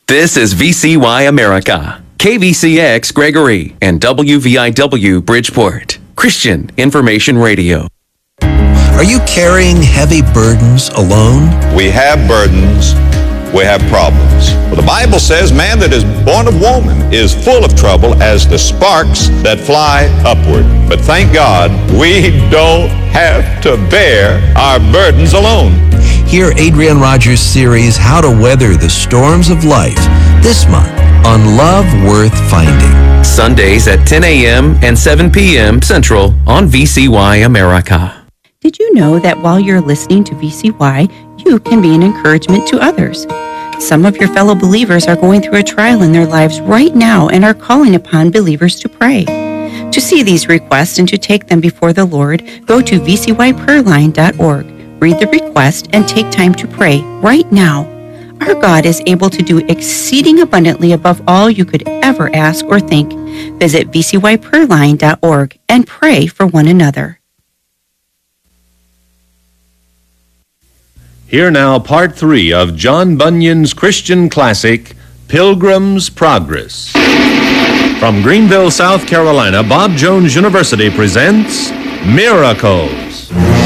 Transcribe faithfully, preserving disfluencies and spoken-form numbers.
This is V C Y America, K V C X Gregory, and W V I W Bridgeport, Christian Information Radio. Are you carrying heavy burdens alone? We have burdens, we have problems. Well, the Bible says man that is born of woman is full of trouble as the sparks that fly upward. But thank God, we don't have to bear our burdens alone. Hear Adrian Rogers' series, How to Weather the Storms of Life, this month on Love Worth Finding. Sundays at ten a.m. and seven p.m. Central on V C Y America. Did you know that while you're listening to V C Y, you can be an encouragement to others? Some of your fellow believers are going through a trial in their lives right now and are calling upon believers to pray. To see these requests and to take them before the Lord, go to v c y prayer line dot org. Read the request and take time to pray right now. Our God is able to do exceeding abundantly above all you could ever ask or think. Visit v c y prayer line dot org and pray for one another. Here now, part three of John Bunyan's Christian classic, Pilgrim's Progress. From Greenville, South Carolina, Bob Jones University presents Miracles.